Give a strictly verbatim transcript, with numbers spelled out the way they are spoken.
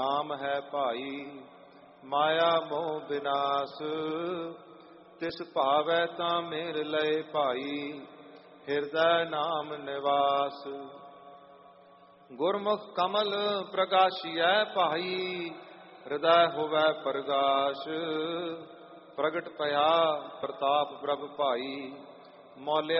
ਨਾਮ ਹੈ ਭਾਈ ਮਾਇਆ ਮੋਹ ਬਿਨਾਸ਼। ਤਿਸ ਭਾਵੈ ਤਾਂ ਮੇਰ ਲਏ ਭਾਈ ਹਿਰਦੈ ਨਾਮ ਨਿਵਾਸ। ਗੁਰਮੁਖ ਕਮਲ ਪ੍ਰਗਾਸ਼ੀਐ ਭਾਈ ਹਿਰਦੈ ਹੋਵੈ ਪ੍ਰਗਾਸ਼। ਪ੍ਰਗਟ ਭਇਆ ਪ੍ਰਤਾਪ ਪ੍ਰਭ ਭਾਈ ਮੌਲਿਆ